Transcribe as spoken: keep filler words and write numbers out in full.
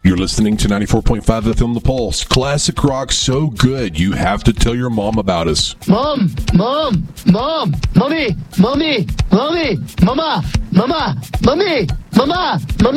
You're listening to ninety-four point five F M The Pulse. Classic rock so good, you have to tell your mom about us. Mom, mom, mom, mommy, mommy, mommy, mama, mama, mommy, mama, mama.